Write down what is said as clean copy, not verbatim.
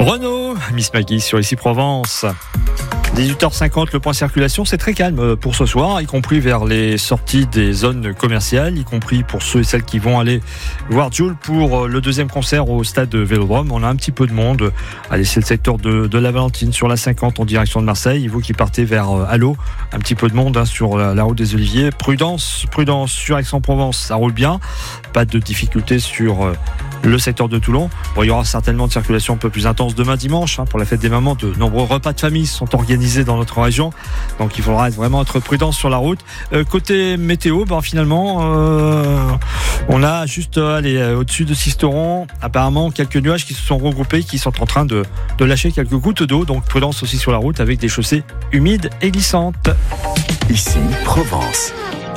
Renault, Miss Maggie sur Ici Provence. 18h50, le point circulation, c'est très calme pour ce soir, y compris vers les sorties des zones commerciales, y compris pour ceux et celles qui vont aller voir Jul pour le deuxième concert au stade Vélodrome. On a un petit peu de monde. Allez, c'est le secteur de la Valentine sur la 50 en direction de Marseille. Vous qui partez vers Allo, un petit peu de monde sur la route des Oliviers. Prudence sur Aix-en-Provence, ça roule bien. Pas de difficultés sur le secteur de Toulon. Bon, il y aura certainement une circulation un peu plus intense demain dimanche pour la fête des mamans. De nombreux repas de famille sont organisés dans notre région, donc il faudra vraiment être prudent sur la route. Côté météo, finalement on a juste au-dessus de Sisteron apparemment quelques nuages qui se sont regroupés, qui sont en train de lâcher quelques gouttes d'eau, donc prudence aussi sur la route avec des chaussées humides et glissantes. Ici Provence.